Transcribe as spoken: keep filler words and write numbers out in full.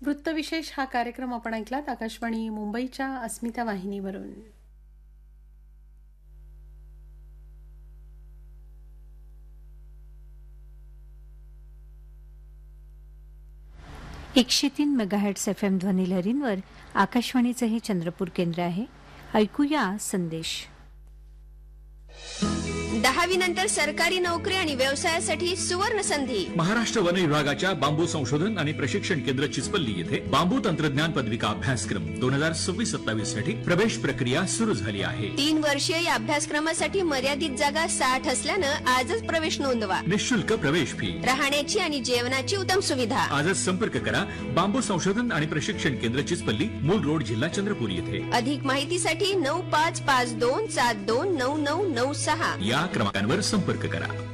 वृत्तविशेष हा कार्यक्रम आपण ऐकलात आकाशवाणी मुंबईच्या अस्मिता वाहिनीवरून. एकशे तीन मेगाहर्ट्झ एफ एम ध्वनिलहरींवर आकाशवाणीचे हे चंद्रपूर केंद्र आहे. ऐकूया संदेश. दहावी नंतर सरकारी नोकरी आणि व्यवसायासाठी सुवर्ण संधी. महाराष्ट्र वन विभागाच्या बांबू संशोधन आणि प्रशिक्षण केंद्र चिचपल्ली येथे बांबू तंत्रज्ञान पदविका अभ्यासक्रम दोन हजार सव्वीस सत्तावीस साठी प्रवेश प्रक्रिया सुरू झाली आहे. तीन वर्षीय या अभ्यासक्रमासाठी मर्यादित जागा साठ असल्यानं आजच प्रवेश नोंदवा. निःशुल्क प्रवेश फी, राहण्याची आणि जेवणाची उत्तम सुविधा. आजच संपर्क करा बांबू संशोधन आणि प्रशिक्षण केंद्र चिचपल्ली, मूल रोड, जिल्हा चंद्रपूर येथे. अधिक माहितीसाठी नऊ पाच पाच दोन सात दोन नऊ नऊ नऊ सहा या क्रमांकावर संपर्क करा.